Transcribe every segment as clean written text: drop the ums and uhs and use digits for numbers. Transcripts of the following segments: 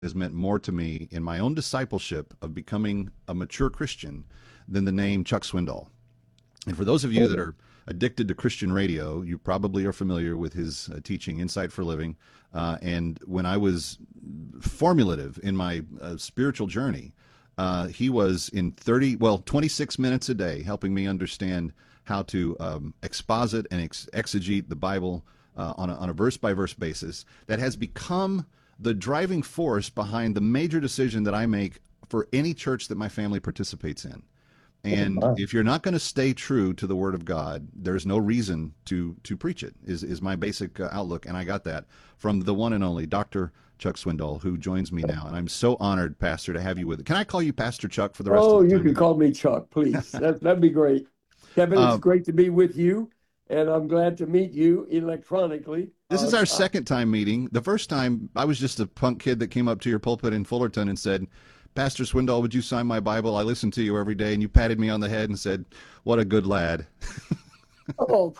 has meant more to me in my own discipleship of becoming a mature Christian than the name Chuck Swindoll. And for those of you that Oh, are addicted to Christian radio, you probably are familiar with his teaching, Insight for Living. And when I was formulative in my spiritual journey, he was in 26 minutes a day helping me understand how to exposit and exegete the Bible on a verse by verse basis. That has become the driving force behind the major decision that I make for any church that my family participates in. oh And my. if you're not going to stay true to the Word of God, there's no reason to preach it. Is my basic outlook, and I got that from the one and only Dr. Chuck Swindoll, who joins me now, and I'm so honored, Pastor, to have you with it. Can I call you Pastor Chuck for the rest of Oh, the you time can together? call me Chuck, please. That'd be great. Kevin, it's Uh, great to be with you, and I'm glad to meet you electronically. this is our second time meeting. The first time, I was just a punk kid that came up to your pulpit in Fullerton and said, Pastor Swindoll, would you sign my Bible? I listen to you every day. And you patted me on the head and said, what a good lad. oh,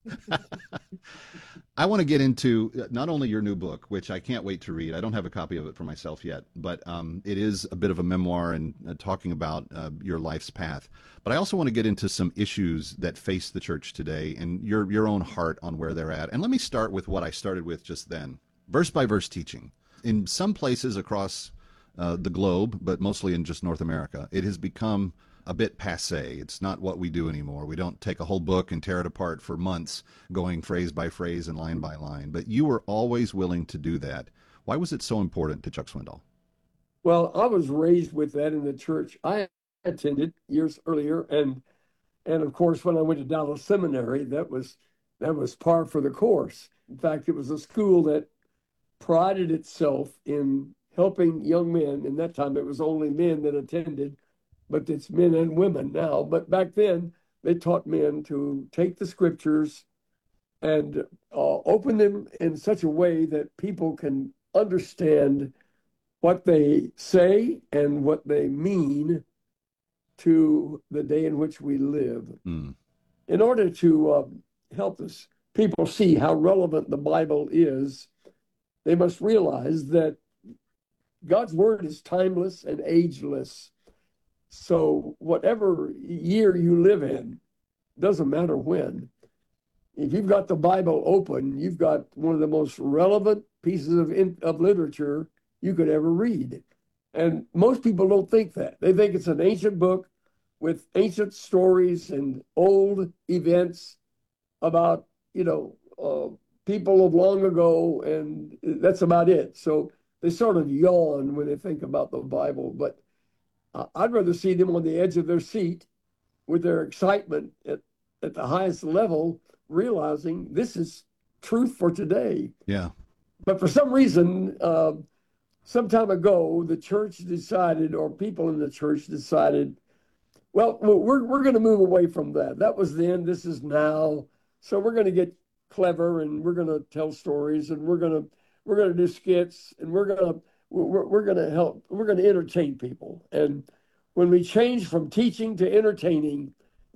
I want to get into not only your new book, which I can't wait to read. I don't have a copy of it for myself yet, but it is a bit of a memoir and talking about your life's path. But I also want to get into some issues that face the church today and your own heart on where they're at. And let me start with what I started with just then, verse by verse teaching. In some places across the globe, but mostly in just North America, it has become a bit passe. It's not what we do anymore. We don't take a whole book and tear it apart for months, going phrase by phrase and line by line. But you were always willing to do that. Why was it so important to Chuck Swindoll? well, I was raised with that in the church I attended years earlier, and of course, when I went to Dallas Seminary, that was par for the course. In fact, it was a school that prided itself in helping young men. In that time, it was only men that attended, but it's men and women now. But back then, they taught men to take the scriptures and open them in such a way that people can understand what they say and what they mean to the day in which we live. Mm, In order to help us people see how relevant the Bible is, they must realize that God's word is timeless and ageless. So whatever year you live in, doesn't matter when. If you've got the Bible open, you've got one of the most relevant pieces of literature you could ever read. And most people don't think that. They think it's an ancient book with ancient stories and old events about, people of long ago, and that's about it. So they sort of yawn when they think about the Bible. But I'd rather see them on the edge of their seat with their excitement at the highest level, realizing this is truth for today. yeah. But for some reason, some time ago, the church decided, or people in the church decided, well, we're going to move away from that. That was then, this is now. So we're going to get clever, and we're going to tell stories, and we're going to do skits, and we're going to help, we're going to entertain people. And when we changed from teaching to entertaining,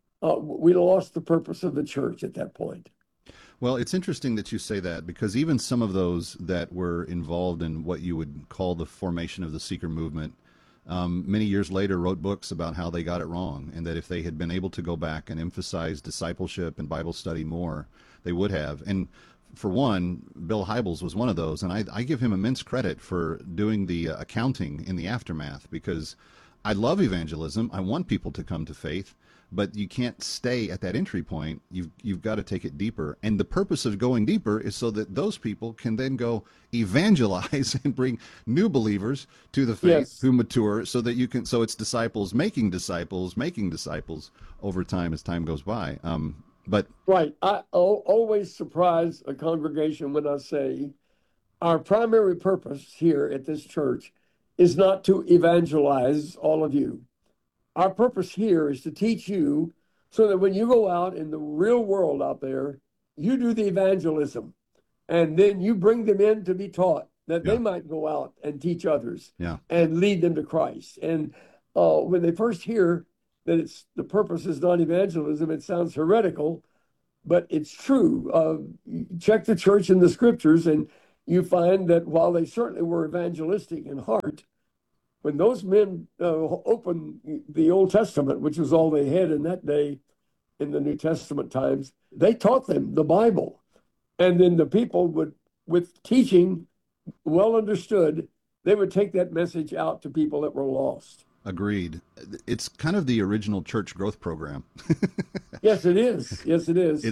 we lost the purpose of the church at that point. Well, it's interesting that you say that because even some of those that were involved in what you would call the formation of the seeker movement many years later wrote books about how they got it wrong, and that if they had been able to go back and emphasize discipleship and Bible study more, they would have. And for one, Bill Hybels was one of those, and I give him immense credit for doing the accounting in the aftermath, because I love evangelism. I want people to come to faith, but you can't stay at that entry point. You've got to take it deeper. And the purpose of going deeper is so that those people can then go evangelize and bring new believers to the faith Yes. who mature, so that you can, so it's disciples making disciples over time as time goes by. But Right. I always surprise a congregation when I say our primary purpose here at this church is not to evangelize all of you. Our purpose here is to teach you so that when you go out in the real world out there, you do the evangelism, and then you bring them in to be taught that they yeah, might go out and teach others yeah. and lead them to Christ. And when they first hear that it's the purpose is not evangelism, it sounds heretical, but it's true. Check the church in the scriptures, and you find that while they certainly were evangelistic in heart, when those men opened the Old Testament, which was all they had in that day in the New Testament times, they taught them the Bible. And then the people would, with teaching well understood, they would take that message out to people that were lost. Agreed. It's kind of the original church growth program. Yes, it is. Yes, it is.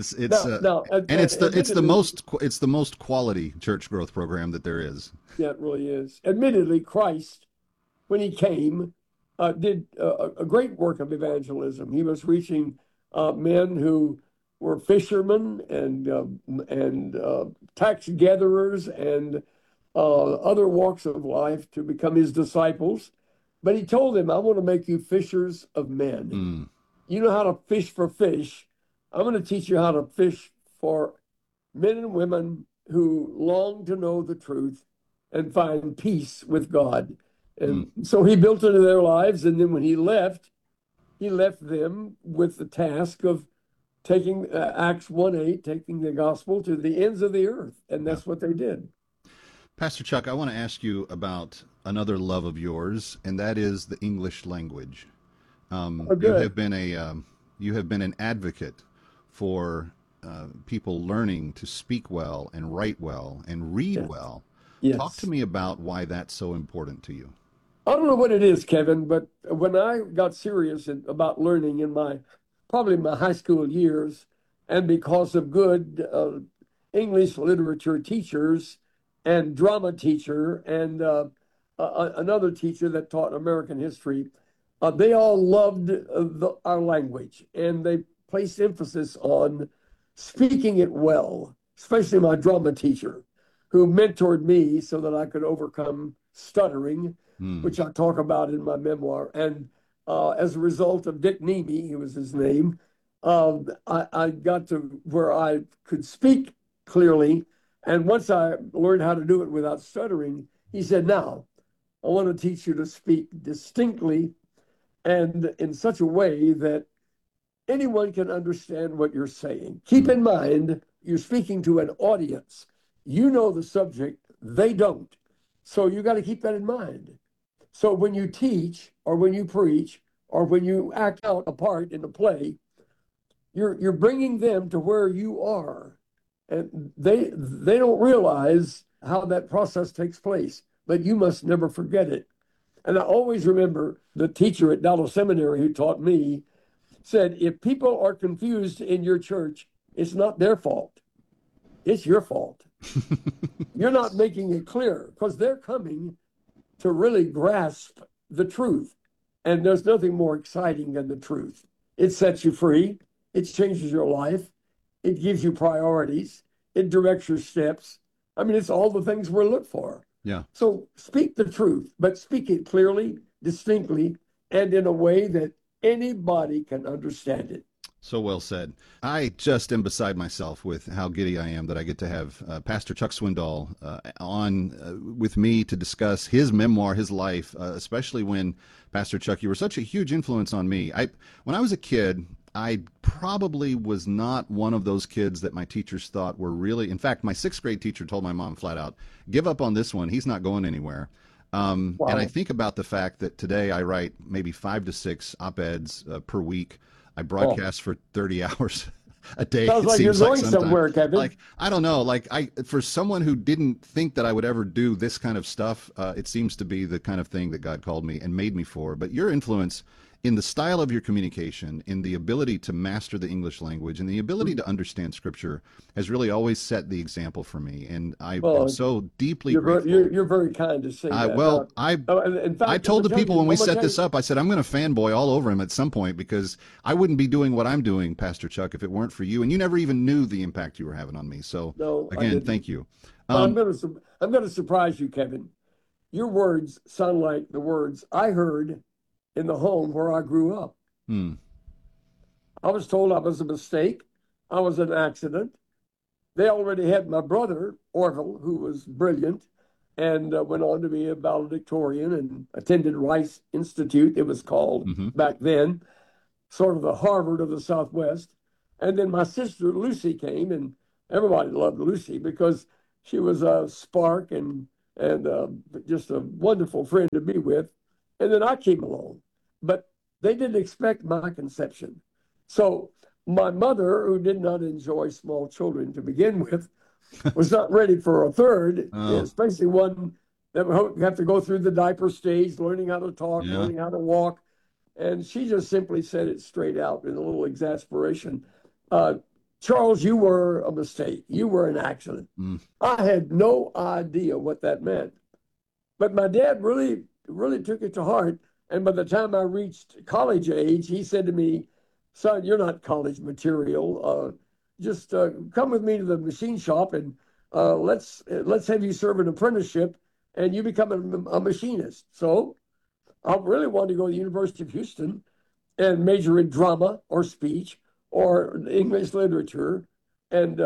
And it's the most quality church growth program that there is. Yeah, it really is. Admittedly, Christ, when he came, did a great work of evangelism. He was reaching men who were fishermen and tax gatherers and other walks of life to become his disciples. But he told them, I want to make you fishers of men. Mm. You know how to fish for fish. I'm going to teach you how to fish for men and women who long to know the truth and find peace with God. And so he built into their lives. And then when he left them with the task of taking Acts 1:8, taking the gospel to the ends of the earth. And that's what they did. Pastor Chuck, I want to ask you about another love of yours, and that is the English language. You have been an advocate for people learning to speak well and write well and read well. Yes. Talk to me about why that's so important to you. I don't know what it is, Kevin, but when I got serious about learning in probably my high school years, and because of good English literature teachers and drama teacher and another teacher that taught American history, they all loved our language, and they placed emphasis on speaking it well, especially my drama teacher, who mentored me so that I could overcome stuttering, which I talk about in my memoir. And as a result of Dick Nemi, he was his name, I got to where I could speak clearly. And once I learned how to do it without stuttering, he said, now, I want to teach you to speak distinctly and in such a way that anyone can understand what you're saying. Keep in mind, you're speaking to an audience. You know the subject, they don't. So you got to keep that in mind. So when you teach or when you preach or when you act out a part in a play, you're bringing them to where you are. And they don't realize how that process takes place, but you must never forget it. And I always remember the teacher at Dallas Seminary who taught me said, if people are confused in your church, it's not their fault. It's your fault. You're not making it clear because they're coming to really grasp the truth. And there's nothing more exciting than the truth. It sets you free. It changes your life. It gives you priorities. It directs your steps. I mean, it's all the things we're looking for. Yeah. So speak the truth, but speak it clearly, distinctly, and in a way that anybody can understand it. So well said. I just am beside myself with how giddy I am that I get to have Pastor Chuck Swindoll on with me to discuss his memoir, his life, especially when, Pastor Chuck, you were such a huge influence on me. When I was a kid, I probably was not one of those kids that my teachers thought were really, in fact, my sixth grade teacher told my mom flat out, give up on this one. He's not going anywhere. Wow. And I think about the fact that today I write maybe 5 to 6 op-eds per week. I broadcast for 30 hours a day. Sounds like you're going somewhere, Kevin. Like, I don't know. Like, for someone who didn't think that I would ever do this kind of stuff, it seems to be the kind of thing that God called me and made me for. But your influence in the style of your communication, in the ability to master the English language, and the ability to understand Scripture has really always set the example for me. And I'm so deeply grateful. You're very kind to say that. In fact, I told the people when we set this up, I said, I'm going to fanboy all over him at some point because I wouldn't be doing what I'm doing, Pastor Chuck, if it weren't for you. And you never even knew the impact you were having on me. So, again, thank you. I'm going to surprise you, Kevin. Your words sound like the words I heard in the home where I grew up. I was told I was a mistake. I was an accident. They already had my brother, Orville, who was brilliant and went on to be a valedictorian and attended Rice Institute, it was called back then, sort of the Harvard of the Southwest. And then my sister, Lucy, came, and everybody loved Lucy because She was a spark and just a wonderful friend to be with. And then I came along, but they didn't expect my conception. So my mother, who did not enjoy small children to begin with, was not ready for a third, Oh, especially one that would have to go through the diaper stage, learning how to talk, yeah. learning how to walk. And she just simply said it straight out in a little exasperation. Uh, Charles, you were a mistake. You were an accident. Mm. I had no idea what that meant. But my dad really, really took it to heart. And by the time I reached college age, he said to me, "Son, you're not college material. Just come with me to the machine shop and let's have you serve an apprenticeship and you become a machinist." So I really wanted to go to the University of Houston and major in drama or speech or English literature. And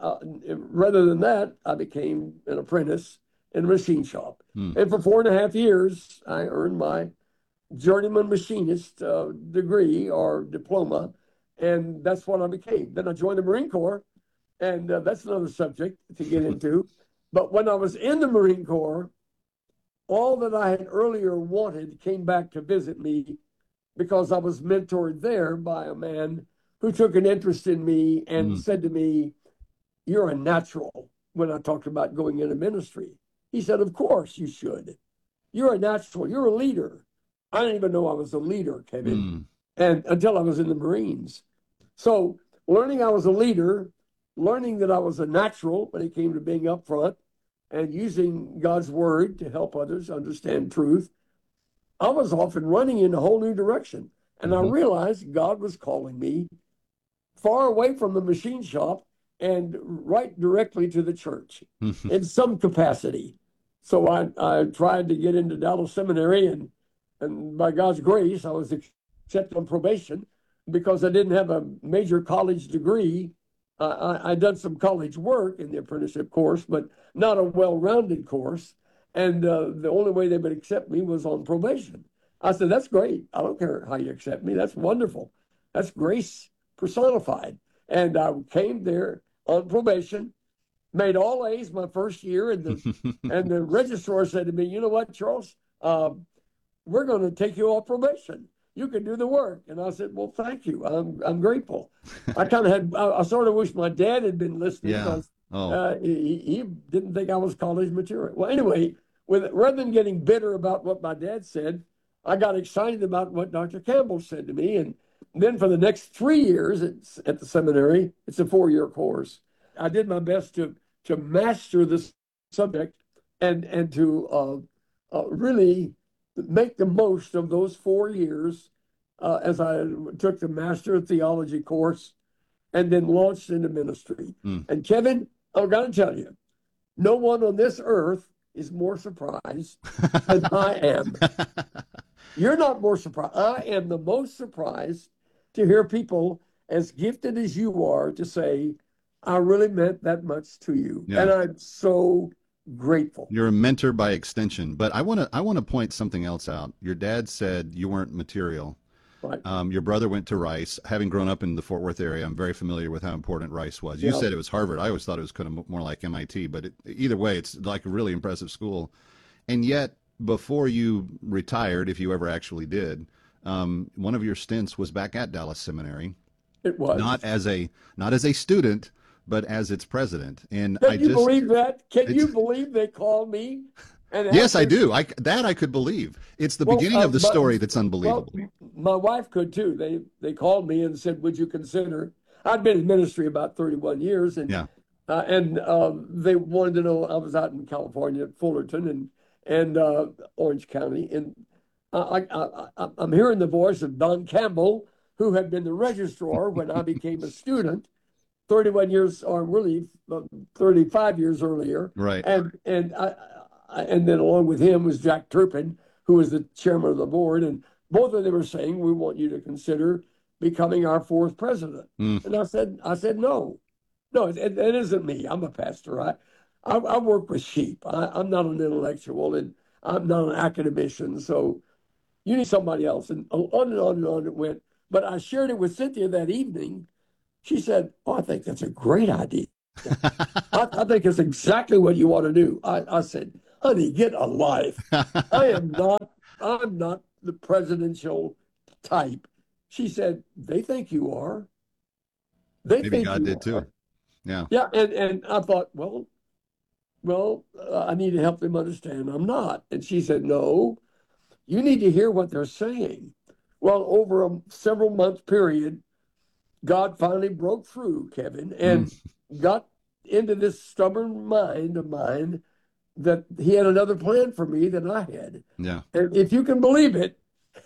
rather than that, I became an apprentice in a machine shop. Mm. And for 4.5 years, I earned my journeyman machinist degree or diploma. And that's what I became. Then I joined the Marine Corps, and that's another subject to get into. But when I was in the Marine Corps, all that I had earlier wanted came back to visit me because I was mentored there by a man who took an interest in me and Mm. said to me, "You're a natural," when I talked about going into ministry. He said, "Of course you should. You're a natural. You're a leader." I didn't even know I was a leader, Kevin, Mm. and until I was in the Marines. So learning I was a leader, learning that I was a natural when it came to being upfront and using God's word to help others understand truth, I was off and running in a whole new direction. And I Mhm. realized God was calling me far away from the machine shop and right directly to the church in some capacity. So I tried to get into Dallas Seminary, and by God's grace, I was accepted on probation because I didn't have a major college degree. I'd done some college work in the apprenticeship course, but not a well-rounded course. And the only way they would accept me was on probation. I said, "That's great. I don't care how you accept me. That's wonderful. That's grace personified." And I came there on probation, made all A's my first year, and the registrar said to me, "You know what, Charles? We're going to take you off probation. You can do the work." And I said, "Well, thank you. I'm grateful." I sort of wish my dad had been listening Yeah. because Oh. he didn't think I was college material. Well, anyway, rather than getting bitter about what my dad said, I got excited about what Dr. Campbell said to me. And then for the next 3 years at the seminary, it's a 4-year course. I did my best to master this subject and to really make the most of those 4 years as I took the Master of Theology course and then launched into ministry. Mm. And Kevin, I've got to tell you, no one on this earth is more surprised than I am. You're not more surprised. I am the most surprised to hear people as gifted as you are to say, "I really meant that much to you." Yeah. And I'm so grateful. You're a mentor by extension. But I want to point something else out. Your dad said you weren't material. Right. Your brother went to Rice. Having grown up in the Fort Worth area, I'm very familiar with how important Rice was. You Yeah. said it was Harvard. I always thought it was kind of more like MIT, but either way, it's like a really impressive school. And yet, before you retired, if you ever actually did, one of your stints was back at Dallas Seminary, It was. not as a student, but as its president. And Can you believe that? Can you believe they called me? And yes, I asked me- do. I could believe. It's the Well, beginning of the but- story that's Well, unbelievable. my wife could too. They called me and said, "Would you consider?" I'd been in ministry about 31 years, and Yeah. they wanted to know. I was out in California at Fullerton and Orange County, and I'm hearing the voice of Don Campbell, who had been the registrar when I became a student, 31 years, or really 35 years earlier. Right. And then along with him was Jack Turpin, who was the chairman of the board, and both of them were saying, "We want you to consider becoming our fourth president." Mm. And I said, no, it isn't me. I'm a pastor. I work with sheep. I'm not an intellectual, and I'm not an academician. So you need somebody else. And on and on and on it went. But I shared it with Cynthia that evening. She said, "Oh, I think that's a great idea." I think it's exactly what you want to do. I said, honey, get a life. I am not, I'm not the presidential type. She said, they think you are. They Maybe think God you did too. are. Yeah. Yeah, and I thought, I need to help them understand I'm not. And she said, no, you need to hear what they're saying. Well, over a several month period, God finally broke through, Kevin, Mm, and got into this stubborn mind of mine that he had another plan for me than I had. yeah. And if you can believe it,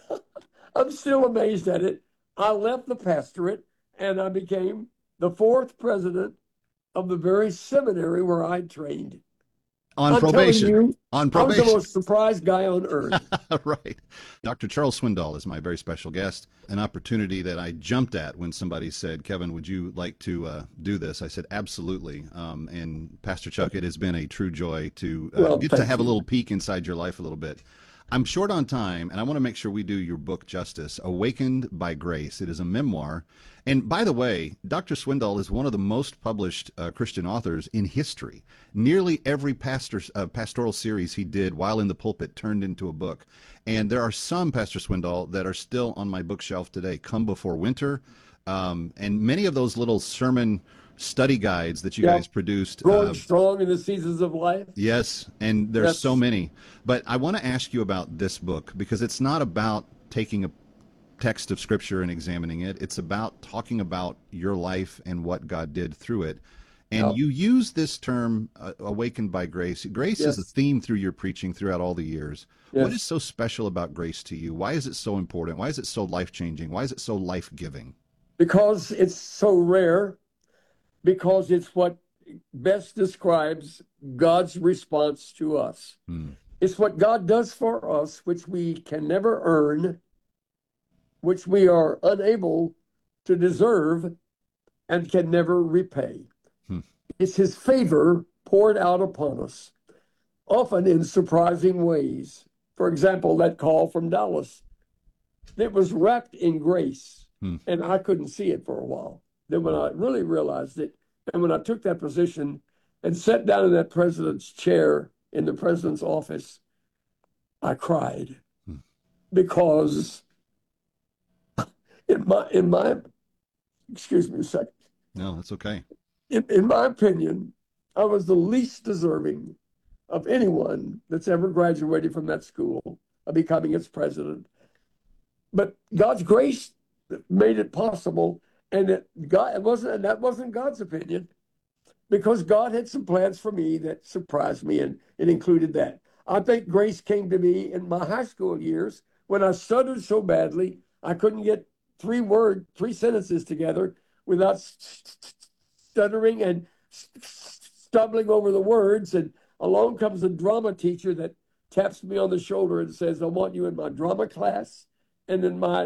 I'm still amazed at it. I left the pastorate and I became the fourth president of the very seminary where I trained. On I'm telling probation. you, On I was the probation. most surprised guy on earth. Right. Dr. Charles Swindoll is my very special guest. An opportunity that I jumped at when somebody said, Kevin, would you like to do this? I said, absolutely. And Pastor Chuck, it has been a true joy to Well, get to thank have a you. little peek inside your life a little bit. I'm short on time, and I want to make sure we do your book justice. Awakened by Grace. It is a memoir. And by the way, Dr. Swindoll is one of the most published Christian authors in history. Nearly every pastoral series he did while in the pulpit turned into a book. And there are some, Pastor Swindoll, that are still on my bookshelf today. Come Before Winter, and many of those little sermon study guides that you guys Yep. produced. Growing strong in the seasons of life. Yes, and there's so Yes. many. But I want to ask you about this book because it's not about taking a text of scripture and examining it. It's about talking about your life and what God did through it. And Yep. you use this term, awakened by grace. Grace is a Yes. theme through your preaching throughout all the years. What is Yes. so special about grace to you? Why is it so important? Why is it so life changing? Why is it so life giving? Because it's so rare, because it's what best describes God's response to us. Hmm. It's what God does for us, which we can never earn, which we are unable to deserve, and can never repay. Hmm. It's His favor poured out upon us, often in surprising ways. For example, that call from Dallas, it was wrapped in grace, Hmm. and I couldn't see it for a while. Then, when I really realized it, and when I took that position and sat down in that president's chair in the president's office, I cried Hmm. because in my excuse me a second, No, that's okay. in my opinion, I was the least deserving of anyone that's ever graduated from that school of becoming its president. But God's grace made it possible, and that wasn't God's opinion, because God had some plans for me that surprised me, and it included that. I think grace came to me in my high school years when I stuttered so badly I couldn't get three sentences together without stuttering and stumbling over the words. And along comes a drama teacher that taps me on the shoulder and says, I want you in my drama class and in my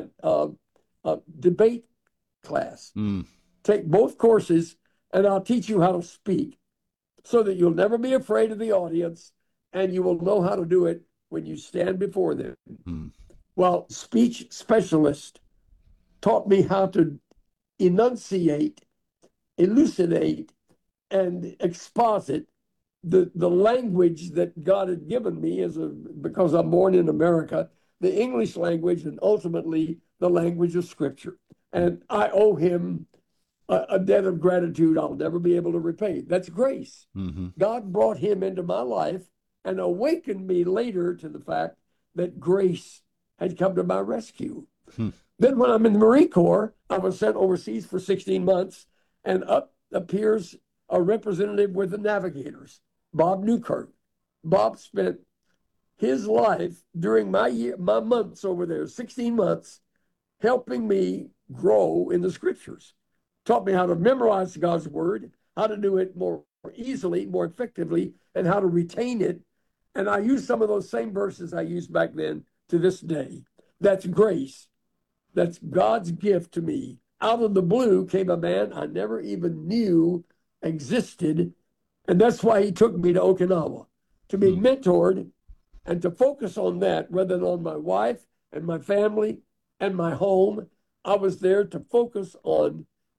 debate class. Hmm. Take both courses and I'll teach you how to speak so that you'll never be afraid of the audience and you will know how to do it when you stand before them. Hmm. Well, speech specialist taught me how to enunciate, elucidate, and exposit the language that God had given me because I'm born in America, the English language, and ultimately the language of Scripture. And I owe him a debt of gratitude I'll never be able to repay. That's grace. Mm-hmm. God brought him into my life and awakened me later to the fact that grace had come to my rescue. Hmm. Then, when I'm in the Marine Corps, I was sent overseas for 16 months, and up appears a representative with the Navigators, Bob Newkirk. Bob spent his life during my months over there, 16 months, helping me grow in the scriptures. Taught me how to memorize God's word, how to do it more easily, more effectively, and how to retain it. And I use some of those same verses I used back then to this day. That's grace. That's God's gift to me. Out of the blue came a man I never even knew existed. And that's why he took me to Okinawa to be mentored and to focus on that rather than on my wife and my family and my home. I was there to focus on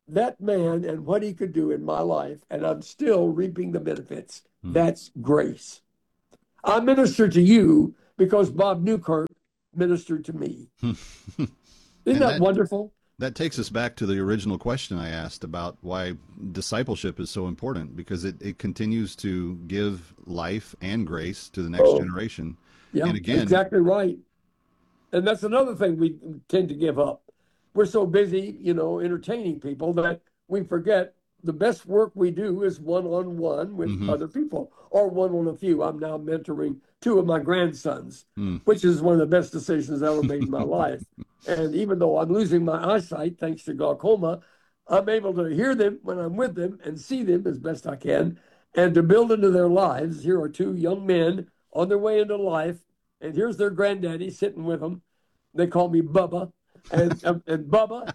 that man and what he could do in my life, and I'm still reaping the benefits. That's grace. I minister to you because Bob Newkirk ministered to me. Isn't that wonderful? That takes us back to the original question I asked about why discipleship is so important, because it continues to give life and grace to the next generation. Yeah, and again, exactly right. And that's another thing we tend to give up. We're so busy, entertaining people that we forget the best work we do is one-on-one with other people, or one on a few. I'm now mentoring 2 of my grandsons, which is one of the best decisions I ever made in my life. And even though I'm losing my eyesight, thanks to glaucoma, I'm able to hear them when I'm with them and see them as best I can, and to build into their lives. Here are 2 young men on their way into life, and here's their granddaddy sitting with them. They call me Bubba, and Bubba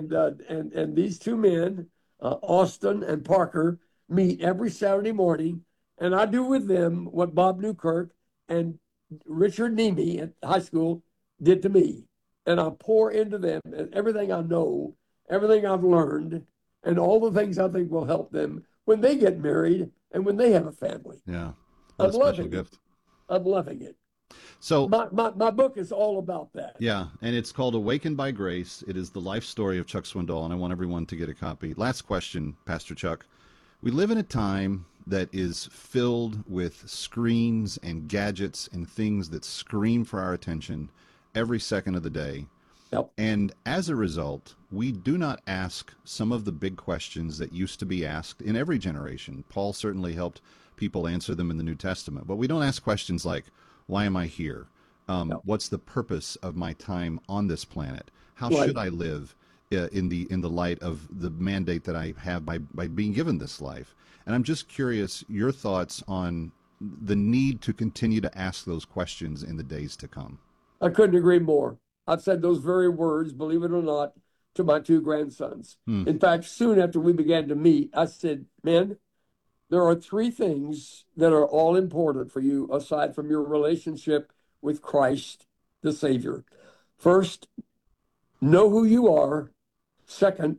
and these 2 men, Austin and Parker, meet every Saturday morning, and I do with them what Bob Newkirk and Richard Nemi at high school did to me. And I pour into them everything I know, everything I've learned, and all the things I think will help them when they get married and when they have a family. Yeah. I'm loving it. I'm loving it. So my book is all about that. Yeah, and it's called Awakened by Grace. It is the life story of Chuck Swindoll, and I want everyone to get a copy. Last question, Pastor Chuck. We live in a time that is filled with screens and gadgets and things that scream for our attention every second of the day. Yep. And as a result, we do not ask some of the big questions that used to be asked in every generation. Paul certainly helped people answer them in the New Testament, but we don't ask questions like, why am I here? What's the purpose of my time on this planet? How should I live in the light of the mandate that I have by being given this life? And I'm just curious, your thoughts on the need to continue to ask those questions in the days to come. I couldn't agree more. I've said those very words, believe it or not, to my 2 grandsons. In fact, soon after we began to meet, I said, men, there are 3 things that are all important for you aside from your relationship with Christ, the Savior. First, know who you are. Second,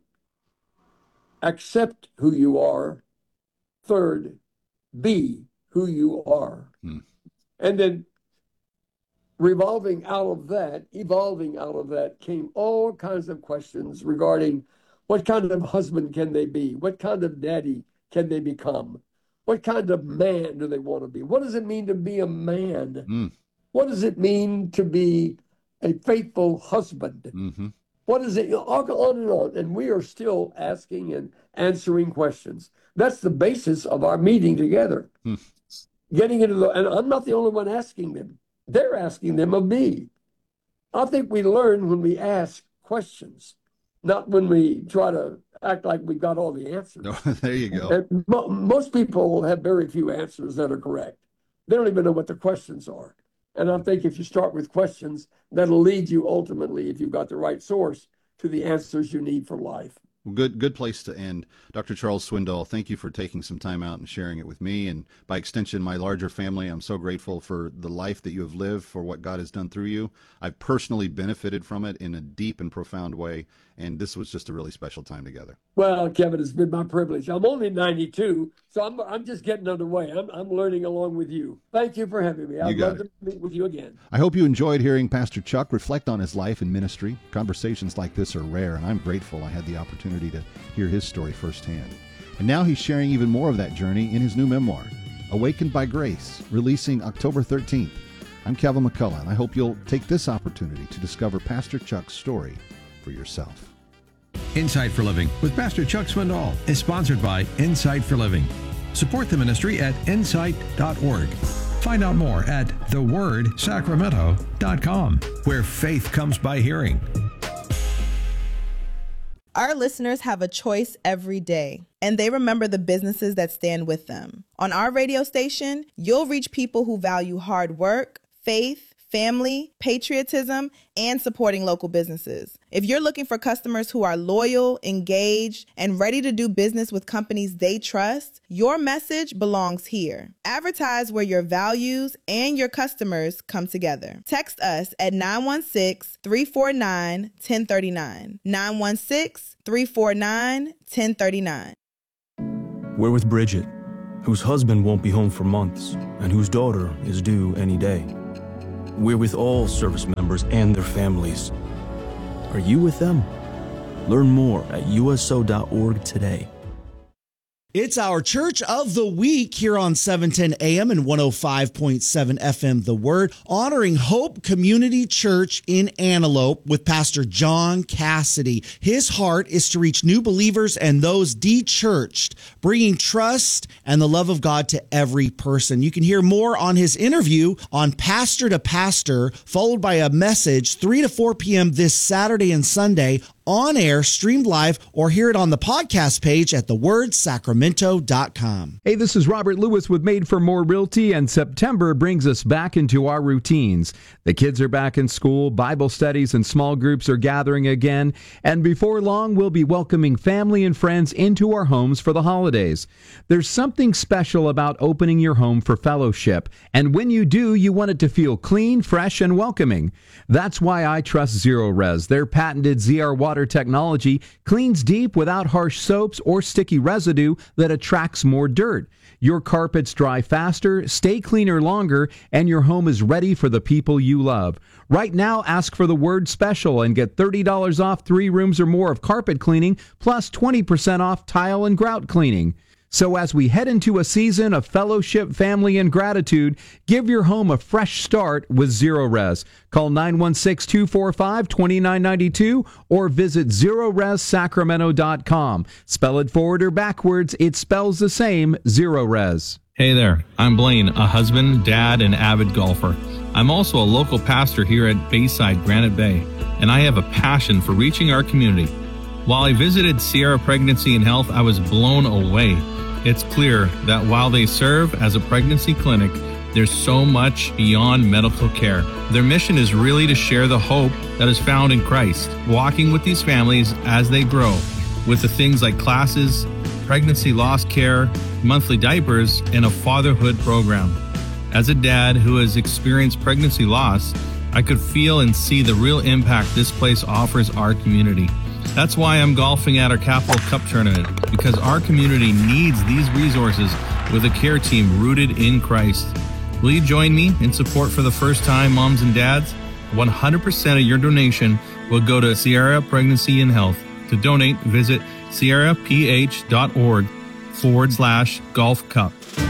accept who you are. Third, be who you are. And then evolving out of that came all kinds of questions regarding what kind of husband can they be? What kind of daddy can they become? What kind of man do they want to be? What does it mean to be a man? What does it mean to be a faithful husband? What is it? On and on. And we are still asking and answering questions. That's the basis of our meeting together. Getting into and I'm not the only one asking them. They're asking them of me. I think we learn when we ask questions, not when we try to act like we've got all the answers. There you go. And most people have very few answers that are correct. They don't even know what the questions are. And I think if you start with questions, that'll lead you ultimately, if you've got the right source, to the answers you need for life. Good place to end. Dr. Charles Swindoll, thank you for taking some time out and sharing it with me, and by extension, my larger family. I'm so grateful for the life that you have lived, for what God has done through you. I've personally benefited from it in a deep and profound way, and this was just a really special time together. Well, Kevin, it's been my privilege. I'm only 92, so I'm just getting underway. I'm learning along with you. Thank you for having me. I'd love to meet with you again. I hope you enjoyed hearing Pastor Chuck reflect on his life and ministry. Conversations like this are rare, and I'm grateful I had the opportunity to hear his story firsthand. And now he's sharing even more of that journey in his new memoir, Awakened by Grace, releasing October 13th. I'm Kevin McCullough, and I hope you'll take this opportunity to discover Pastor Chuck's story for yourself. Insight for Living with Pastor Chuck Swindoll is sponsored by Insight for Living. Support the ministry at insight.org. Find out more at thewordsacramento.com, where faith comes by hearing. Our listeners have a choice every day, and they remember the businesses that stand with them. On our radio station, you'll reach people who value hard work, faith, family, patriotism, and supporting local businesses. If you're looking for customers who are loyal, engaged, and ready to do business with companies they trust, your message belongs here. Advertise where your values and your customers come together. Text us at 916-349-1039. 916-349-1039. We're with Bridget, whose husband won't be home for months and whose daughter is due any day. We're with all service members and their families. Are you with them? Learn more at uso.org today. It's our Church of the Week here on 710 AM and 105.7 FM The Word, honoring Hope Community Church in Antelope with Pastor John Cassidy. His heart is to reach new believers and those de-churched, bringing trust and the love of God to every person. You can hear more on his interview on Pastor to Pastor, followed by a message 3 to 4 p.m. this Saturday and Sunday, on air, streamed live, or hear it on the podcast page at thewordsacramento.com. Hey, this is Robert Lewis with Made for More Realty, and September brings us back into our routines. The kids are back in school, Bible studies and small groups are gathering again, and before long, we'll be welcoming family and friends into our homes for the holidays. There's something special about opening your home for fellowship, and when you do, you want it to feel clean, fresh, and welcoming. That's why I trust Zero Res. Their patented ZR water technology cleans deep without harsh soaps or sticky residue that attracts more dirt. Your carpets dry faster, stay cleaner longer, and your home is ready for the people you love. Right now, ask for the word special and get $30 off 3 rooms or more of carpet cleaning, plus 20% off tile and grout cleaning. So as we head into a season of fellowship, family, and gratitude, give your home a fresh start with Zero Res. Call 916-245-2992 or visit ZeroResSacramento.com. Spell it forward or backwards, it spells the same, Zero Res. Hey there, I'm Blaine, a husband, dad, and avid golfer. I'm also a local pastor here at Bayside Granite Bay, and I have a passion for reaching our community. While I visited Sierra Pregnancy and Health, I was blown away. It's clear that while they serve as a pregnancy clinic, there's so much beyond medical care. Their mission is really to share the hope that is found in Christ, walking with these families as they grow, with the things like classes, pregnancy loss care, monthly diapers, and a fatherhood program. As a dad who has experienced pregnancy loss, I could feel and see the real impact this place offers our community. That's why I'm golfing at our Capital Cup tournament, because our community needs these resources with a care team rooted in Christ. Will you join me in support for the first-time moms and dads? 100% of your donation will go to Sierra Pregnancy and Health. To donate, visit sierraph.org/Golf Cup.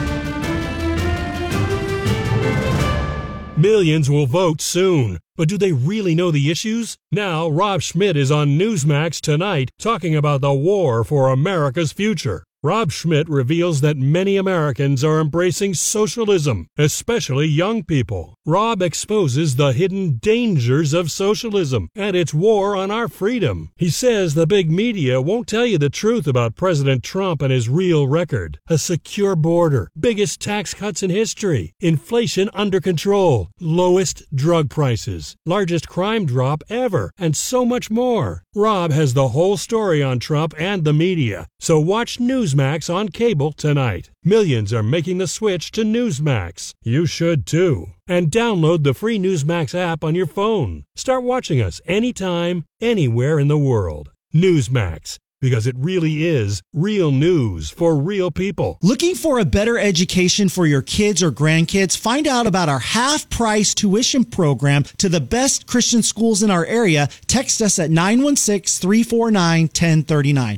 Millions will vote soon, but do they really know the issues? Now, Rob Schmidt is on Newsmax tonight talking about the war for America's future. Rob Schmidt reveals that many Americans are embracing socialism, especially young people. Rob exposes the hidden dangers of socialism and its war on our freedom. He says the big media won't tell you the truth about President Trump and his real record. A secure border, biggest tax cuts in history, inflation under control, lowest drug prices, largest crime drop ever, and so much more. Rob has the whole story on Trump and the media, so watch Newsmax on cable tonight. Millions are making the switch to Newsmax. You should too. And download the free Newsmax app on your phone. Start watching us anytime, anywhere in the world. Newsmax, because it really is real news for real people. Looking for a better education for your kids or grandkids? Find out about our half-price tuition program to the best Christian schools in our area. Text us at 916-349-1039.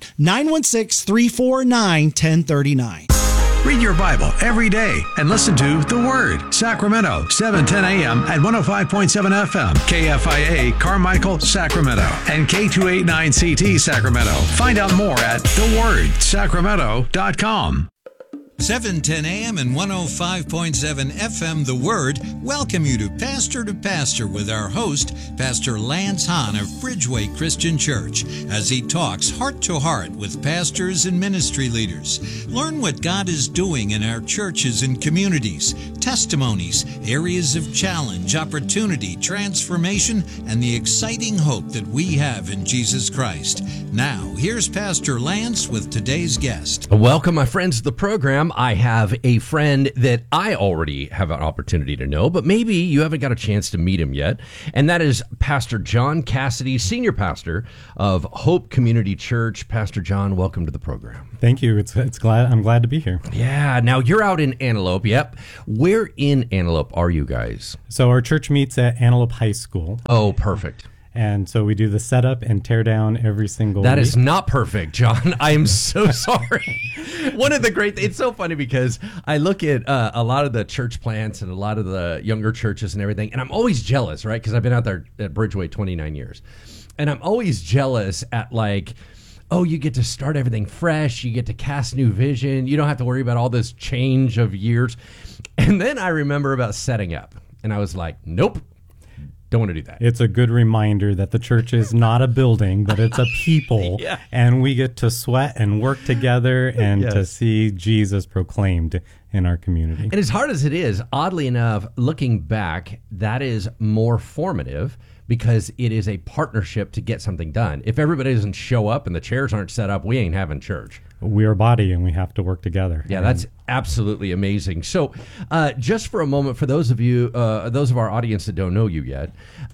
916-349-1039. Read your Bible every day and listen to The Word. Sacramento, 710 a.m. at 105.7 FM. KFIA, Carmichael, Sacramento. And K289CT, Sacramento. Find out more at thewordsacramento.com. 710 AM and 105.7 FM The Word welcome you to Pastor with our host, Pastor Lance Hahn of Bridgeway Christian Church, as he talks heart to heart with pastors and ministry leaders. Learn what God is doing in our churches and communities, testimonies, areas of challenge, opportunity, transformation, and the exciting hope that we have in Jesus Christ. Now, here's Pastor Lance with today's guest. Welcome, my friends, to the program. I have a friend that I already have an opportunity to know, but maybe you haven't got a chance to meet him yet, and that is Pastor John Cassidy, Senior Pastor of Hope Community Church. Pastor John, welcome to the program. Thank you. I'm glad to be here. Yeah. Now, you're out in Antelope. Yep. Where in Antelope are you guys? So our church meets at Antelope High School. Oh, perfect. And so we do the setup and tear down every single week. That is not perfect, John. I am so sorry. One of the great it's so funny because I look at a lot of the church plants and a lot of the younger churches and everything, and I'm always jealous, right? Because I've been out there at Bridgeway 29 years. And I'm always jealous at oh, you get to start everything fresh. You get to cast new vision. You don't have to worry about all this change of years. And then I remember about setting up. And I was like, nope. Don't want to do that. It's a good reminder that the church is not a building, but it's a people. Yeah. And we get to sweat and work together and to see Jesus proclaimed in our community. And as hard as it is, oddly enough, looking back, that is more formative because it is a partnership to get something done. If everybody doesn't show up and the chairs aren't set up, we ain't having church. We are a body and we have to work together. Yeah, that's absolutely amazing. So just for a moment, for those of you, those of our audience that don't know you yet,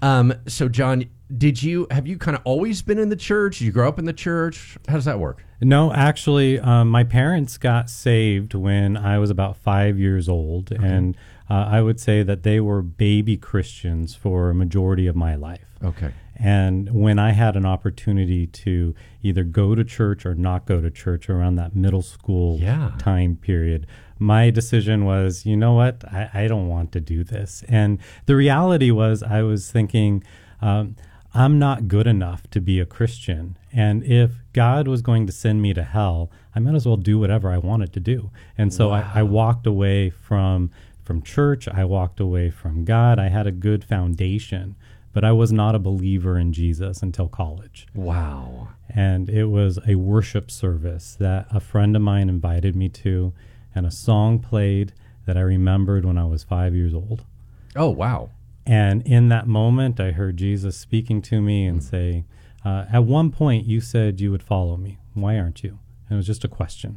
so John, have you kind of always been in the church? Did you grow up in the church? How does that work? No, actually, my parents got saved when I was about 5 years old. Okay. And I would say that they were baby Christians for a majority of my life. Okay. And when I had an opportunity to either go to church or not go to church around that middle school time period, my decision was, you know what, I don't want to do this. And the reality was I was thinking, I'm not good enough to be a Christian. And if God was going to send me to hell, I might as well do whatever I wanted to do. And so I walked away from church. I walked away from God. I had a good foundation, but I was not a believer in Jesus until college. Wow. And it was a worship service that a friend of mine invited me to, and a song played that I remembered when I was 5 years old. Oh, wow. And in that moment, I heard Jesus speaking to me and say, at one point you said you would follow me. Why aren't you? And it was just a question.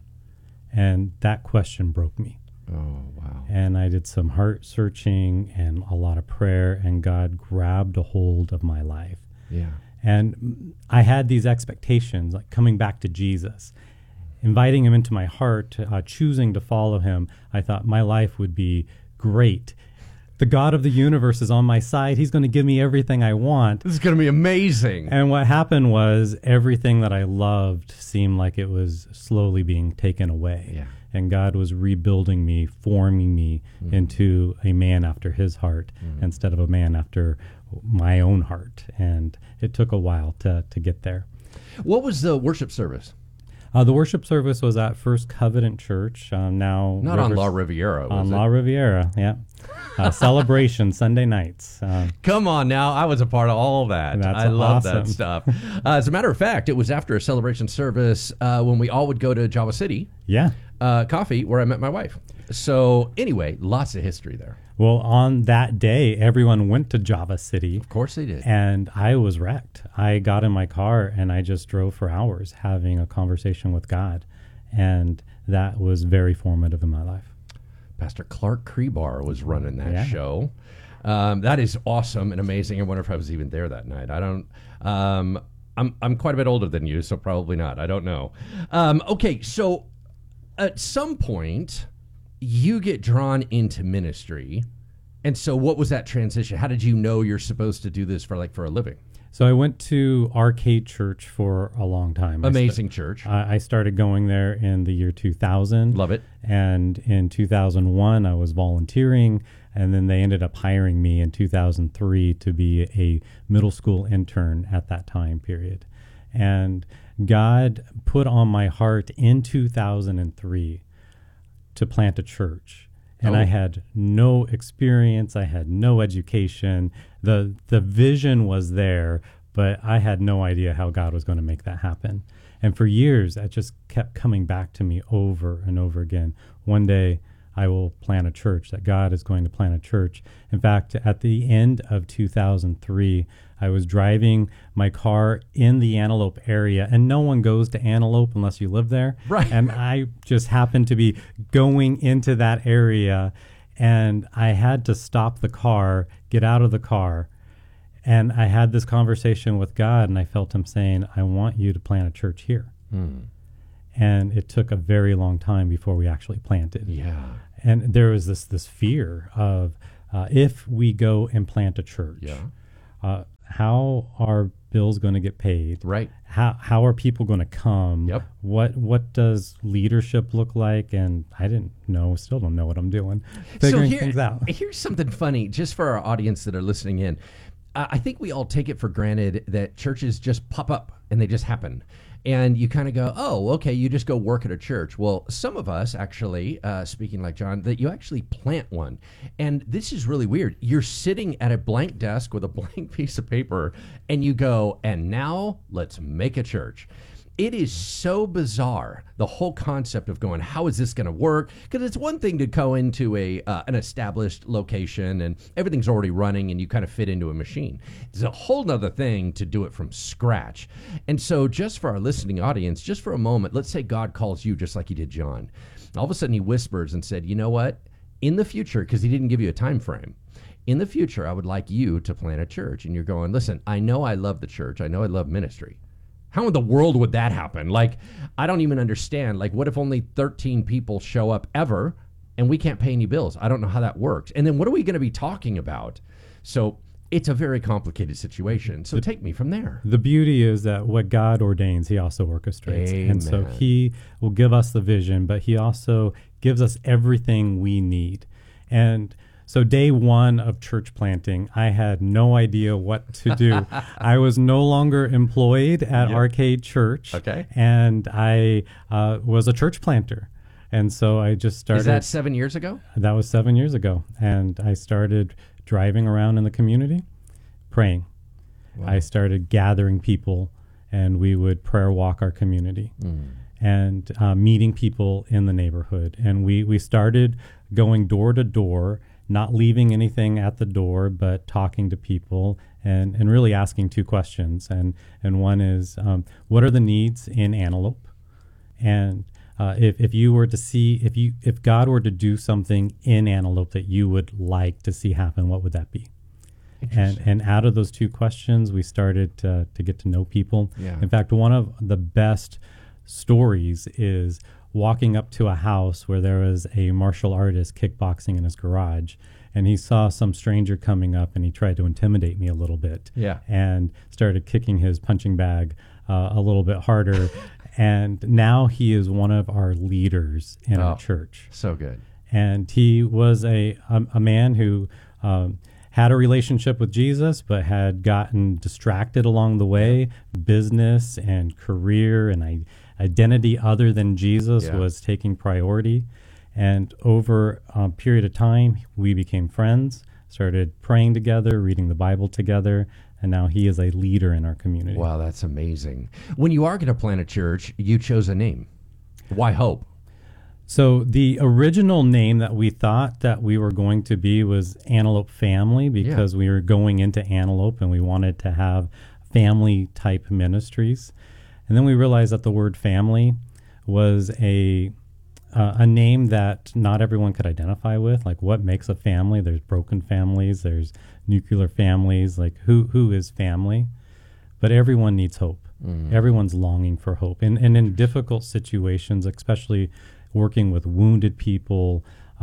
And that question broke me. Oh, wow. And I did some heart searching and a lot of prayer, and God grabbed a hold of my life. Yeah. And I had these expectations, like coming back to Jesus, inviting him into my heart, choosing to follow him. I thought my life would be great. The God of the universe is on my side. He's going to give me everything I want. This is going to be amazing. And what happened was everything that I loved seemed like it was slowly being taken away. Yeah. And God was rebuilding me, forming me into a man after his heart instead of a man after my own heart. And it took a while to get there. What was the worship service? The worship service was at First Covenant Church. Now Not on La Riviera, was on it? La Riviera, yeah. Celebration Sunday nights. Come on now. I was a part of all that. I love awesome. that stuff. As a matter of fact, it was after a celebration service when we all would go to Java City. Yeah. Coffee, where I met my wife. So anyway, lots of history there. Well, on that day, everyone went to Java City. Of course they did. And I was wrecked. I got in my car and I just drove for hours having a conversation with God. And that was very formative in my life. Pastor Clark Crebar was running that show. That is awesome and amazing. I wonder if I was even there that night. I don't. I'm quite a bit older than you, so probably not. I don't know. Okay, so at some point, you get drawn into ministry. And so what was that transition? How did you know you're supposed to do this for a living? So I went to Arcade Church for a long time. Amazing church. I started going there in the year 2000. Love it. And in 2001, I was volunteering, and then they ended up hiring me in 2003 to be a middle school intern at that time period. And God put on my heart in 2003 to plant a church. And I had no experience. I had no education. The vision was there, but I had no idea how God was going to make that happen. And for years, that just kept coming back to me over and over again. One day, I will plant a church, that God is going to plant a church. In fact, at the end of 2003, I was driving my car in the Antelope area, and no one goes to Antelope unless you live there. Right. And I just happened to be going into that area, and I had to stop the car, get out of the car, and I had this conversation with God, and I felt him saying, I want you to plant a church here. And it took a very long time before we actually planted. Yeah. And there was this fear of if we go and plant a church, how are bills going to get paid? Right. How are people going to come? Yep. What does leadership look like? And I didn't know, still don't know what I'm doing, figuring things out. Here's something funny, just for our audience that are listening in. I think we all take it for granted that churches just pop up and they just happen. And you kind of go, oh, okay, you just go work at a church. Well, some of us actually, speaking like John, that you actually plant one. And this is really weird. You're sitting at a blank desk with a blank piece of paper, and you go, and now let's make a church. It is so bizarre, the whole concept of going, how is this going to work? Because it's one thing to go into an established location and everything's already running and you kind of fit into a machine. It's a whole nother thing to do it from scratch. And so just for our listening audience, just for a moment, let's say God calls you just like he did John. All of a sudden he whispers and said, you know what? In the future, because he didn't give you a time frame, in the future, I would like you to plant a church. And you're going, listen, I know I love the church. I know I love ministry. How in the world would that happen? Like, I don't even understand. Like, what if only 13 people show up ever and we can't pay any bills? I don't know how that works. And then what are we going to be talking about? So it's a very complicated situation. So take me from there. The beauty is that what God ordains, he also orchestrates. Amen. And so he will give us the vision, but he also gives us everything we need. And so day one of church planting, I had no idea what to do. I was no longer employed at Arcade Church. Okay. And I was a church planter. And so I just started. Is that 7 years ago? That was 7 years ago. And I started driving around in the community, praying. Wow. I started gathering people, and we would prayer walk our community. And meeting people in the neighborhood. And we started going door to door, not leaving anything at the door, but talking to people and really asking two questions. And one is, what are the needs in Antelope? And if you were to see, if God were to do something in Antelope that you would like to see happen, what would that be? And out of those two questions, we started to get to know people. Yeah. In fact, one of the best stories is walking up to a house where there was a martial artist kickboxing in his garage, and he saw some stranger coming up, and he tried to intimidate me a little bit. Yeah. And started kicking his punching bag a little bit harder. And now he is one of our leaders in our church. So good. And he was a man who had a relationship with Jesus, but had gotten distracted along the way. Business and career and identity other than Jesus was taking priority. And over a period of time, we became friends, started praying together, reading the Bible together, and now he is a leader in our community. Wow, that's amazing. When you are going to plant a church, you chose a name. Why Hope? So the original name that we thought that we were going to be was Antelope Family, because we were going into Antelope and we wanted to have family-type ministries. And then we realized that the word family was a name that not everyone could identify with. Like, what makes a family? There's broken families, there's nuclear families. Like, who is family? But everyone needs hope. Everyone's longing for hope. And in difficult situations, especially working with wounded people,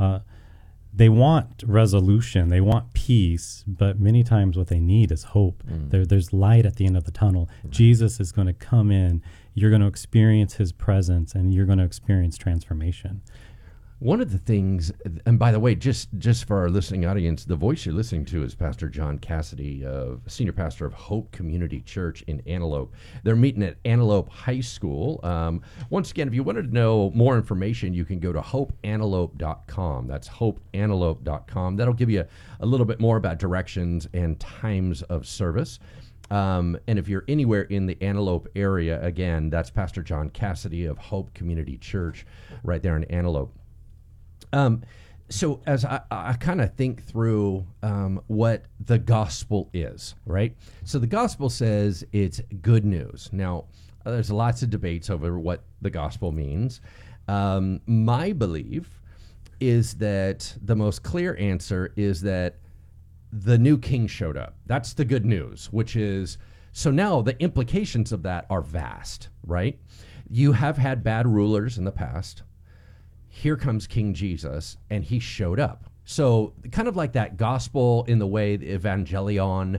they want resolution, they want peace, but many times what they need is hope. There's light at the end of the tunnel. Jesus is going to come in. You're going to experience his presence, and you're going to experience transformation. One of the things, and by the way, just for our listening audience, the voice you're listening to is Pastor John Cassidy, senior pastor of Hope Community Church in Antelope. They're meeting at Antelope High School. Once again, if you wanted to know more information, you can go to hopeantelope.com. That's hopeantelope.com. That'll give you a little bit more about directions and times of service. And if you're anywhere in the Antelope area, again, that's Pastor John Cassidy of Hope Community Church right there in Antelope. So as I kind of think through what the gospel is, right? So the gospel says it's good news. Now, there's lots of debates over what the gospel means. My belief is that the most clear answer is that the new king showed up. That's the good news, which is, so now the implications of that are vast, right? You have had bad rulers in the past. Here comes King Jesus, and he showed up. So kind of like that gospel in the way, the evangelion,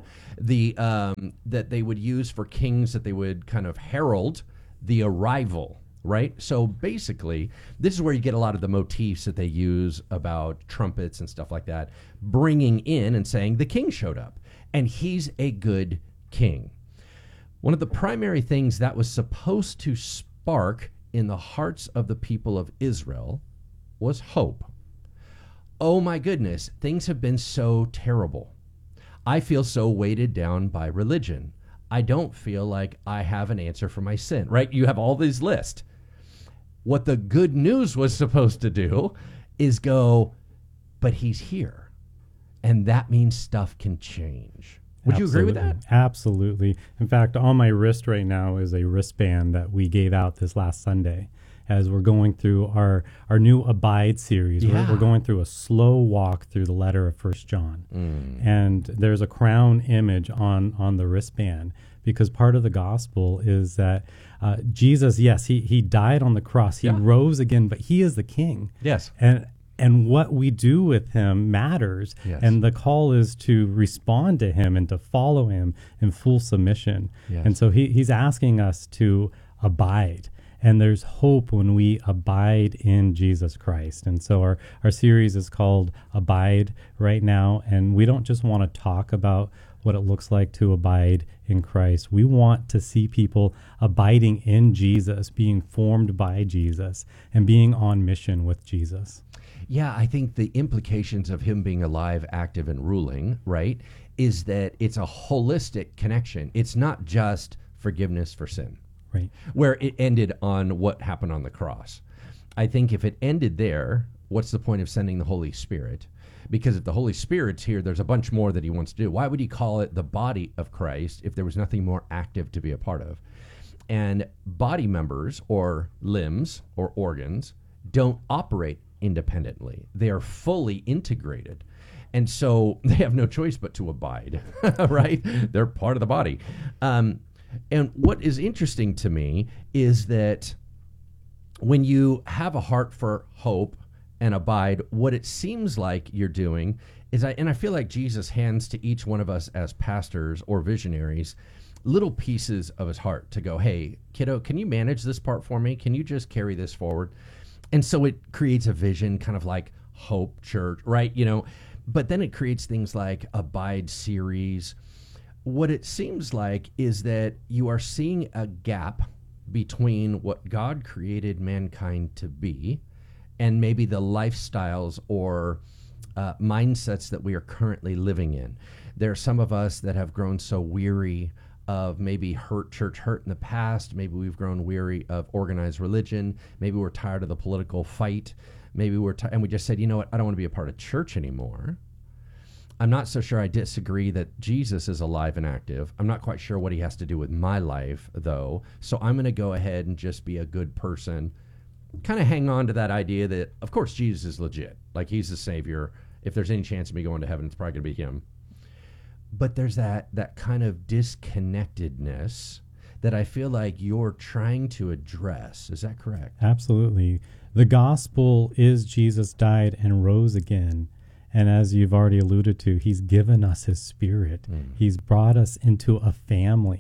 that they would use for kings, that they would kind of herald the arrival, right? So basically, this is where you get a lot of the motifs that they use about trumpets and stuff like that, bringing in and saying the king showed up, and he's a good king. One of the primary things that was supposed to spark in the hearts of the people of Israel was hope. Oh my goodness, things have been so terrible. I feel so weighted down by religion. I don't feel like I have an answer for my sin, right? You have all these lists. What the good news was supposed to do is go, but he's here. And that means stuff can change. Would you agree with that? Absolutely. In fact, on my wrist right now is a wristband that we gave out this last Sunday as we're going through our new Abide series. Yeah. We're going through a slow walk through the letter of 1 John. And there's a crown image on the wristband, because part of the gospel is that Jesus, yes, he died on the cross. He rose again, but he is the king. Yes. And what we do with him matters. Yes. And the call is to respond to him and to follow him in full submission. Yes. And so he's asking us to abide. And there's hope when we abide in Jesus Christ. And so our series is called Abide right now. And we don't just want to talk about what it looks like to abide in Christ. We want to see people abiding in Jesus, being formed by Jesus, and being on mission with Jesus. Yeah, I think the implications of him being alive, active, and ruling, right, is that it's a holistic connection. It's not just forgiveness for sin, right, where it ended on what happened on the cross. I think if it ended there, what's the point of sending the Holy Spirit? Because if the Holy Spirit's here, there's a bunch more that he wants to do. Why would he call it the body of Christ if there was nothing more active to be a part of? And body members or limbs or organs don't operate independently. They are fully integrated. And so they have no choice but to abide, right? They're part of the body. And what is interesting to me is that when you have a heart for hope and abide, what it seems like you're doing is, I feel like Jesus hands to each one of us as pastors or visionaries little pieces of his heart to go, hey, kiddo, can you manage this part for me? Can you just carry this forward? And so it creates a vision, kind of like Hope Church, right? You know, but then it creates things like Abide series. What it seems like is that you are seeing a gap between what God created mankind to be and maybe the lifestyles or mindsets that we are currently living in. There are some of us that have grown so weary of maybe church hurt in the past. Maybe we've grown weary of organized religion. Maybe we're tired of the political fight. Maybe and we just said, you know what, I don't want to be a part of church anymore. I'm not so sure I disagree that Jesus is alive and active. I'm not quite sure what he has to do with my life, though. So I'm going to go ahead and just be a good person. Kind of hang on to that idea that, of course, Jesus is legit. Like, he's the Savior. If there's any chance of me going to heaven, it's probably going to be him. But there's that kind of disconnectedness that I feel like you're trying to address. Is that correct? Absolutely. The gospel is Jesus died and rose again. And as you've already alluded to, he's given us his spirit. He's brought us into a family.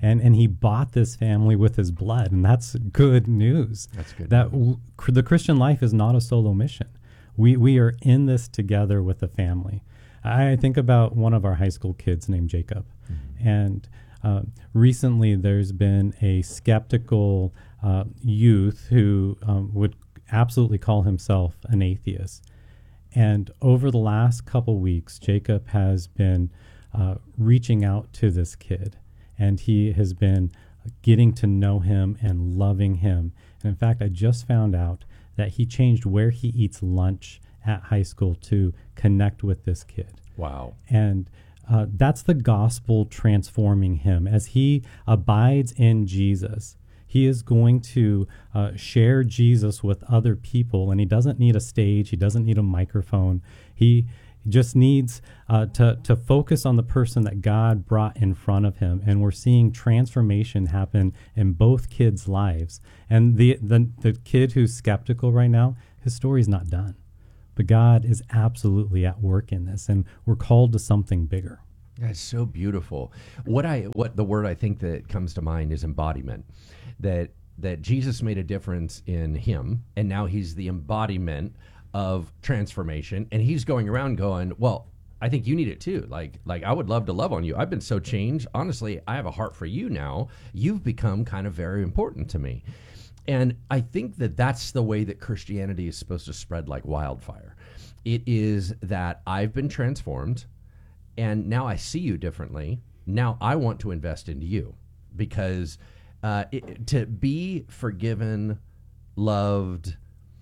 And he bought this family with his blood, and that's good news. That's good. The Christian life is not a solo mission. We are in this together with the family. I think about one of our high school kids named Jacob, and recently there's been a skeptical youth who would absolutely call himself an atheist. And over the last couple weeks, Jacob has been reaching out to this kid, and he has been getting to know him and loving him. And in fact, I just found out that he changed where he eats lunch at high school to connect with this kid. Wow. And that's the gospel transforming him. As he abides in Jesus, he is going to share Jesus with other people, and he doesn't need a stage. He doesn't need a microphone. He just needs to focus on the person that God brought in front of him. And we're seeing transformation happen in both kids' lives. And the kid who's skeptical right now, his story's not done. But God is absolutely at work in this, and we're called to something bigger. That's so beautiful. What the word I think that comes to mind is embodiment. That Jesus made a difference in him, and now he's the embodiment of transformation, and he's going around going, well, I think you need it too. Like I would love to love on you. I've been so changed. Honestly, I have a heart for you now. You've become kind of very important to me. And I think that that's the way that Christianity is supposed to spread like wildfire. It is that I've been transformed, and now I see you differently. Now I want to invest into you, because to be forgiven, loved,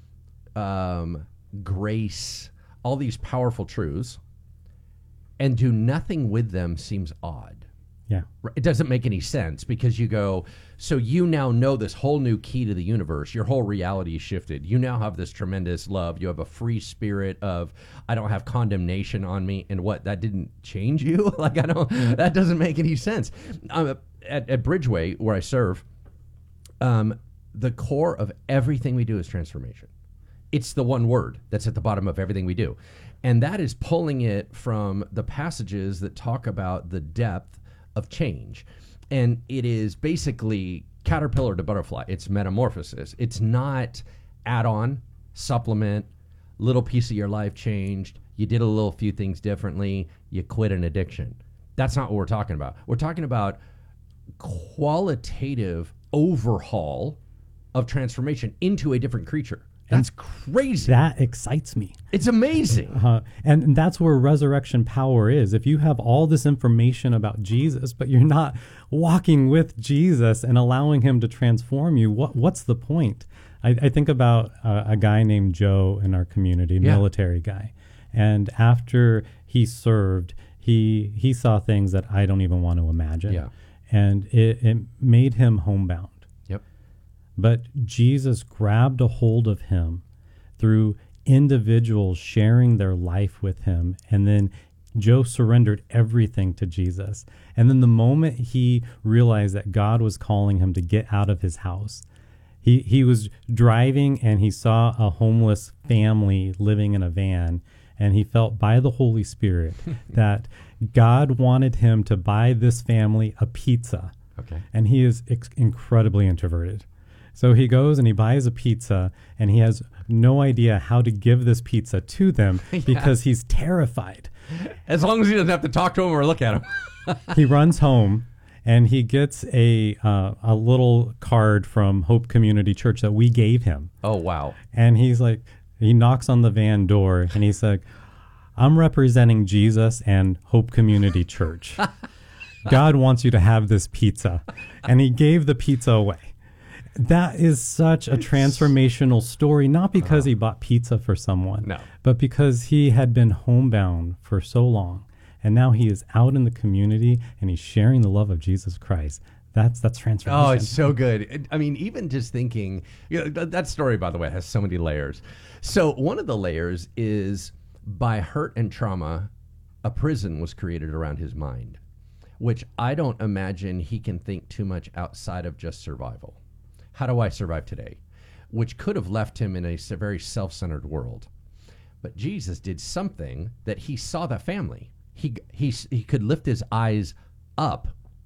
grace, all these powerful truths, and do nothing with them seems odd. Yeah. It doesn't make any sense, because you go, so you now know this whole new key to the universe. Your whole reality is shifted. You now have this tremendous love. You have a free spirit of, I don't have condemnation on me. And what, that didn't change you? That doesn't make any sense. At Bridgeway, where I serve, the core of everything we do is transformation. It's the one word that's at the bottom of everything we do. And that is pulling it from the passages that talk about the depth of change. And it is basically caterpillar to butterfly. It's metamorphosis. It's not add-on, supplement, little piece of your life changed. You did a little few things differently. You quit an addiction. That's not what we're talking about. We're talking about qualitative overhaul of transformation into a different creature. That's crazy. That excites me. It's amazing. And that's where resurrection power is. If you have all this information about Jesus, but you're not walking with Jesus and allowing him to transform you, what's the point? I think about a guy named Joe in our community, military guy. And after he served, he saw things that I don't even want to imagine. Yeah. And it made him homebound. But Jesus grabbed a hold of him through individuals sharing their life with him. And then Joe surrendered everything to Jesus. And then the moment he realized that God was calling him to get out of his house, he was driving and he saw a homeless family living in a van. And he felt by the Holy Spirit that God wanted him to buy this family a pizza. Okay. And he is incredibly introverted. So he goes and he buys a pizza, and he has no idea how to give this pizza to them because he's terrified. As long as he doesn't have to talk to him or look at him. He runs home, and he gets a little card from Hope Community Church that we gave him. Oh, wow. And he's like, he knocks on the van door, and he's like, I'm representing Jesus and Hope Community Church. God wants you to have this pizza. And he gave the pizza away. That is such a transformational story, not because he bought pizza for someone, but because he had been homebound for so long. And now he is out in the community and he's sharing the love of Jesus Christ. That's transformation. Oh, it's so good. I mean, even just thinking, that story, by the way, has so many layers. So one of the layers is, by hurt and trauma, a prison was created around his mind, which I don't imagine he can think too much outside of just survival. How do I survive today? Which could have left him in a very self-centered world. But Jesus did something that he saw the family. He could lift his eyes up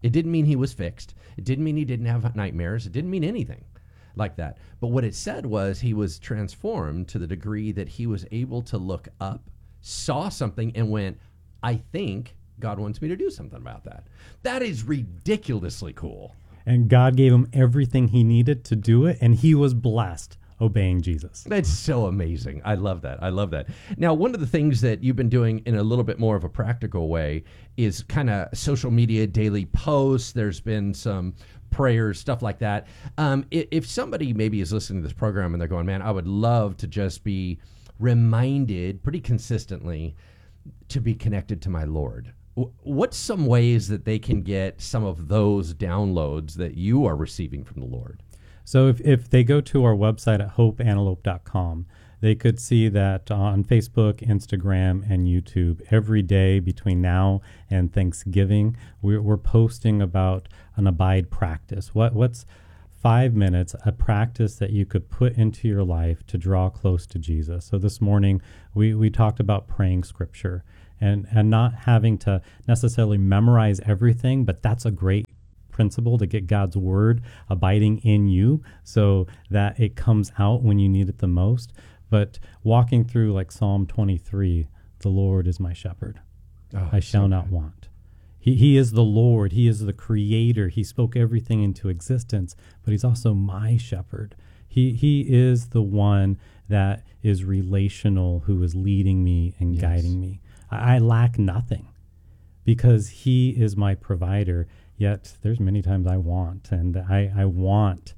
It didn't mean he was fixed. It didn't mean he didn't have nightmares. It didn't mean anything like that. But what it said was he was transformed to the degree that he was able to look up, saw something, and went, I think God wants me to do something about that. That is ridiculously cool. And God gave him everything he needed to do it, and he was blessed obeying Jesus. That's so amazing. I love that. I love that. Now, one of the things that you've been doing in a little bit more of a practical way is kind of social media, daily posts. There's been some prayers, stuff like that. If somebody maybe is listening to this program and they're going, man, I would love to just be reminded pretty consistently to be connected to my Lord. What's some ways that they can get some of those downloads that you are receiving from the Lord? So if they go to our website at hopeantelope.com, they could see that on Facebook, Instagram, and YouTube, every day between now and Thanksgiving, we're posting about an abide practice. What's 5 minutes, a practice that you could put into your life to draw close to Jesus. So this morning, we talked about praying scripture and not having to necessarily memorize everything, but that's a great principle to get God's word abiding in you so that it comes out when you need it the most. But walking through like Psalm 23, the Lord is my shepherd. I shall not want. He is the Lord. He is the creator. He spoke everything into existence, but he's also my shepherd. He is the one that is relational, who is leading me and guiding me. I lack nothing because he is my provider. Yet there's many times I want, and I want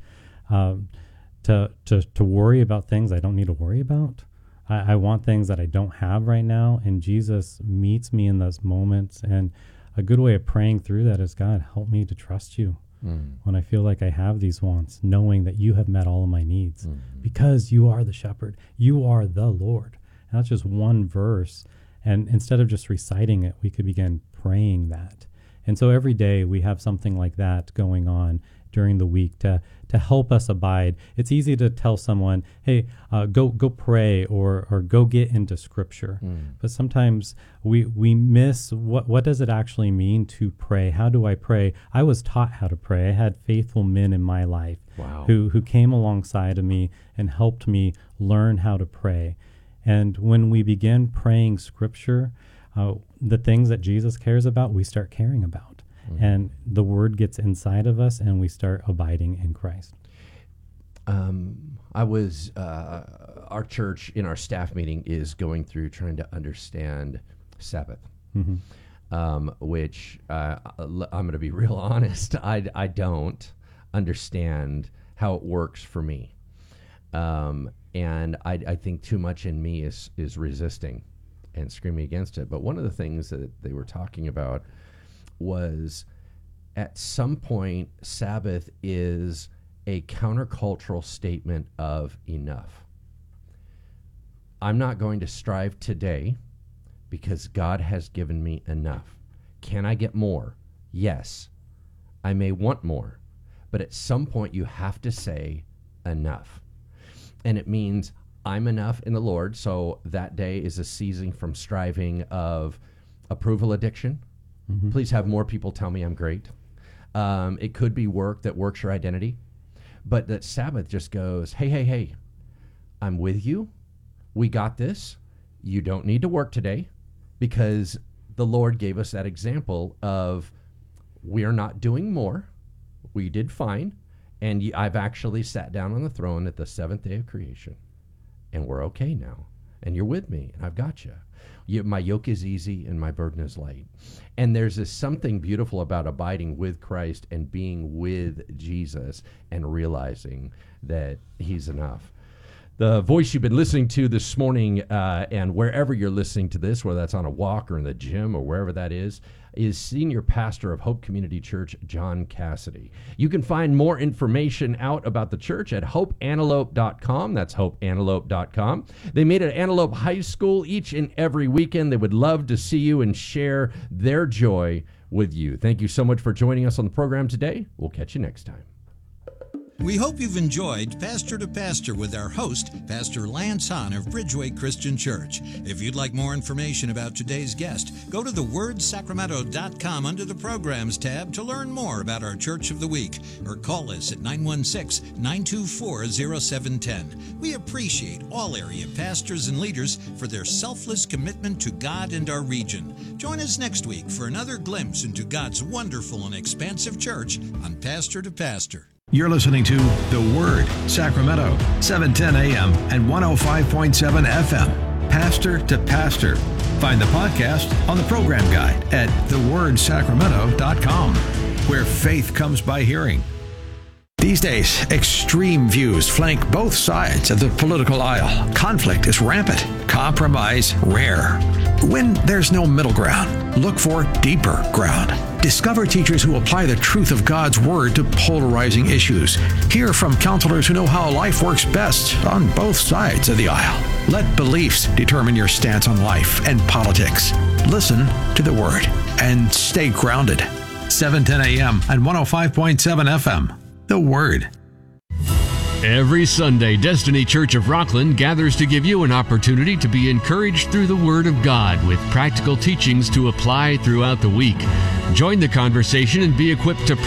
to worry about things I don't need to worry about. I want things that I don't have right now, and Jesus meets me in those moments. And a good way of praying through that is, God, help me to trust you when I feel like I have these wants, knowing that you have met all of my needs because you are the shepherd. You are the Lord. And that's just one verse. And instead of just reciting it, we could begin praying that. And so every day we have something like that going on during the week to help us abide. It's easy to tell someone, hey, go pray or go get into scripture. But sometimes we miss what does it actually mean to pray? How do I pray? I was taught how to pray. I had faithful men in my life who came alongside of me and helped me learn how to pray. And when we begin praying scripture, the things that Jesus cares about, we start caring about. And the word gets inside of us and we start abiding in Christ. Our church in our staff meeting is going through trying to understand Sabbath, which I'm going to be real honest, I don't understand how it works for me. And I think too much in me is resisting and screaming against it. But one of the things that they were talking about was at some point, Sabbath is a countercultural statement of enough. I'm not going to strive today because God has given me enough. Can I get more? Yes. I may want more. But at some point, you have to say enough. And it means I'm enough in the Lord, so that day is a ceasing from striving of approval addiction. Please have more people tell me I'm great. It could be work that works your identity. But that Sabbath just goes, hey, I'm with you. We got this. You don't need to work today because the Lord gave us that example of we're not doing more. We did fine. And I've actually sat down on the throne at the seventh day of creation. And we're okay now. And you're with me, and I've got you. My yoke is easy, and my burden is light. And there's this something beautiful about abiding with Christ and being with Jesus and realizing that he's enough. The voice you've been listening to this morning, and wherever you're listening to this, whether that's on a walk or in the gym or wherever that is Senior Pastor of Hope Community Church, John Cassidy. You can find more information out about the church at hopeantelope.com. That's hopeantelope.com. They meet at Antelope High School each and every weekend. They would love to see you and share their joy with you. Thank you so much for joining us on the program today. We'll catch you next time. We hope you've enjoyed Pastor to Pastor with our host, Pastor Lance Hahn of Bridgeway Christian Church. If you'd like more information about today's guest, go to thewordsacramento.com under the Programs tab to learn more about our Church of the Week, or call us at 916-924-0710. We appreciate all area pastors and leaders for their selfless commitment to God and our region. Join us next week for another glimpse into God's wonderful and expansive church on Pastor to Pastor. You're listening to The Word, Sacramento, 710 AM and 105.7 FM. Pastor to Pastor. Find the podcast on the program guide at thewordsacramento.com, where faith comes by hearing. These days, extreme views flank both sides of the political aisle. Conflict is rampant, compromise rare. When there's no middle ground, look for deeper ground. Discover teachers who apply the truth of God's Word to polarizing issues. Hear from counselors who know how life works best on both sides of the aisle. Let beliefs determine your stance on life and politics. Listen to the Word and stay grounded. 710 AM and 105.7 FM. The Word. Every Sunday, Destiny Church of Rockland gathers to give you an opportunity to be encouraged through the Word of God with practical teachings to apply throughout the week. Join the conversation and be equipped to